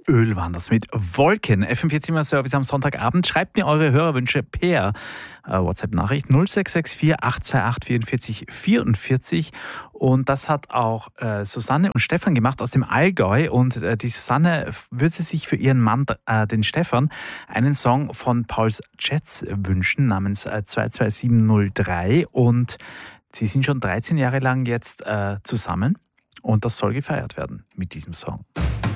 Öl waren das mit Wolken. FM4 Service am Sonntagabend. Schreibt mir eure Hörerwünsche per WhatsApp-Nachricht 0664 828 44 44. Und das hat auch Susanne und Stefan gemacht aus dem Allgäu. Und die Susanne würde sich für ihren Mann, den Stefan, einen Song von Pauls Jets wünschen namens 22703. Und sie sind schon 13 Jahre lang jetzt zusammen. Und das soll gefeiert werden mit diesem Song.